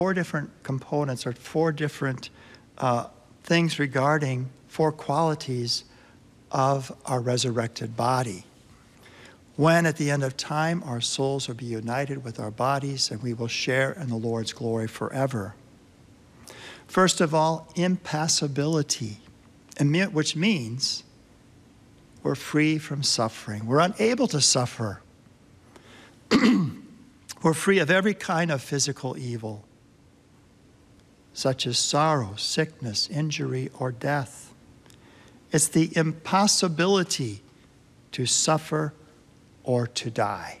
four different components or four different things regarding four qualities of our resurrected body. When at the end of time our souls will be united with our bodies and we will share in the Lord's glory forever. First of all, impassibility, which means we're free from suffering. We're unable to suffer. We're free of every kind of physical evil, such as sorrow, sickness, injury, or death. It's the impossibility to suffer or to die.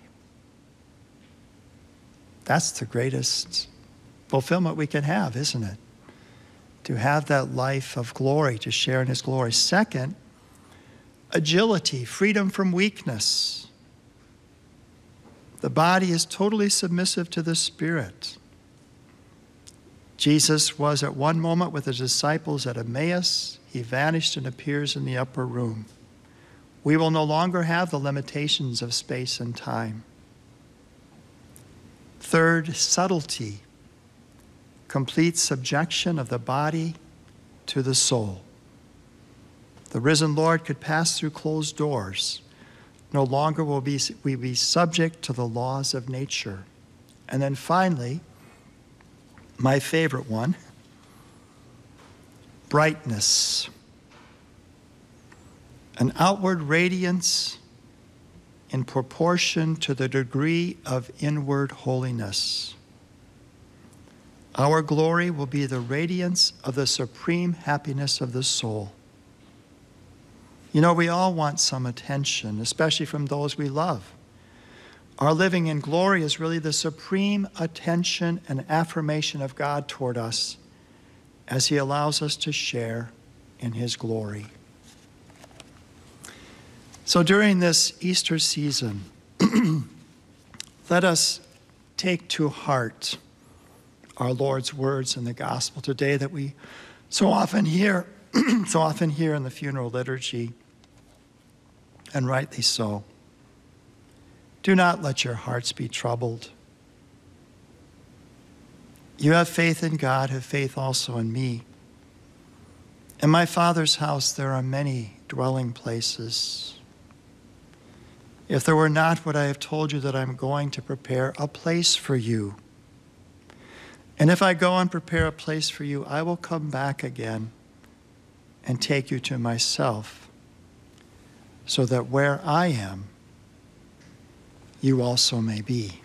That's the greatest fulfillment we can have, isn't it? To have that life of glory, to share in his glory. Second, agility, freedom from weakness. The body is totally submissive to the Spirit. Jesus was at one moment with his disciples at Emmaus. He vanished and appears in the upper room. We will no longer have the limitations of space and time. Third, subtlety, complete subjection of the body to the soul. The risen Lord could pass through closed doors. No longer will we be subject to the laws of nature. And then finally, my favorite one, brightness. An outward radiance in proportion to the degree of inward holiness. Our glory will be the radiance of the supreme happiness of the soul. You know, we all want some attention, especially from those we love. Our living in glory is really the supreme attention and affirmation of God toward us as he allows us to share in his glory. So during this Easter season, let us take to heart our Lord's words in the gospel today that we so often hear in the funeral liturgy, and rightly so. Do not let your hearts be troubled. You have faith in God, have faith also in me. In my Father's house there are many dwelling places. If there were not, would I have told you that I'm going to prepare a place for you? And if I go and prepare a place for you, I will come back again and take you to myself, so that where I am, you also may be.